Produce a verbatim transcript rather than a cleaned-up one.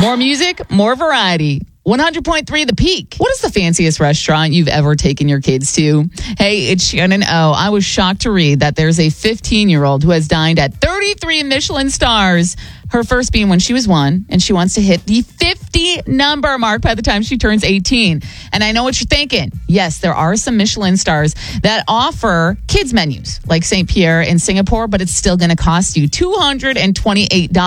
More music, more variety. one hundred point three The Peak. What is the fanciest restaurant you've ever taken your kids to? Hey, it's Shannon O. I was shocked to read that there's a fifteen-year-old who has dined at thirty-three Michelin stars. Her first being when she was one, and she wants to hit the fifty number mark by the time she turns eighteen. And I know what you're thinking. Yes, there are some Michelin stars that offer kids menus, like Saint Pierre in Singapore, but it's still going to cost you two hundred twenty-eight dollars.